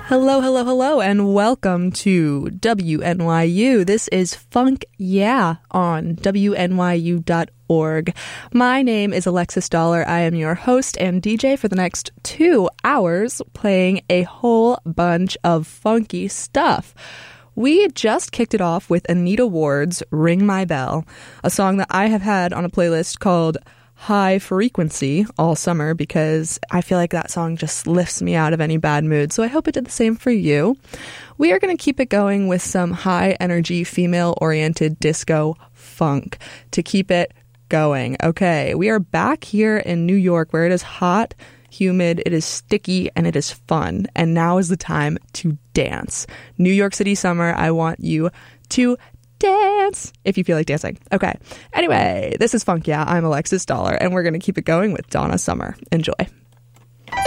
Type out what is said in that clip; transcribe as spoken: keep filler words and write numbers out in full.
Hello, hello, hello, and welcome to W N Y U. This is Funk Yeah on W N Y U dot org. My name is Alexis Dollar. I am your host and D J for the next two hours, playing a whole bunch of funky stuff. We just kicked it off with Anita Ward's Ring My Bell, a song that I have had on a playlist called High Frequency all summer because I feel like that song just lifts me out of any bad mood, so I hope it did the same for you. We are going to keep it going with some high energy female oriented disco funk to keep it going. Okay, we are back here in New York where it is hot, humid, it is sticky, and it is fun, and now is the time to dance. New York City summer, I want you to dance if you feel like dancing. Okay. Anyway, this is Funk Yeah. I'm Alexis Dollar, and we're going to keep it going with Donna Summer. Enjoy.